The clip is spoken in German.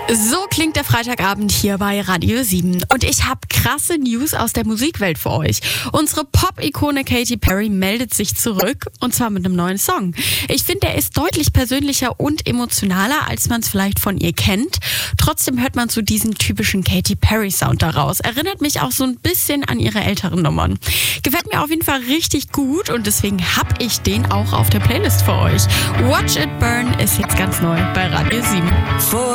So klingt der Freitagabend hier bei Radio 7. Und ich habe krasse News aus der Musikwelt für euch. Unsere Pop-Ikone Katy Perry meldet sich zurück, und zwar mit einem neuen Song. Ich finde, er ist deutlich persönlicher und emotionaler, als man es vielleicht von ihr kennt. Trotzdem hört man so diesen typischen Katy Perry-Sound daraus. Erinnert mich auch so ein bisschen an ihre älteren Nummern. Gefällt mir auf jeden Fall richtig gut und deswegen habe ich den auch auf der Playlist für euch. Watch It Burn ist jetzt ganz neu bei Radio 7.